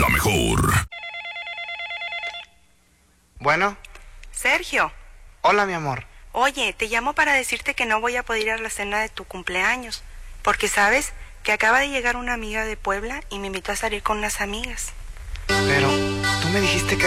la mejor. Bueno. Sergio. Hola, mi amor. Oye, te llamo para decirte que no voy a poder ir a la cena de tu cumpleaños, porque sabes que acaba de llegar una amiga de Puebla y me invitó a salir con unas amigas. Pero tú me dijiste que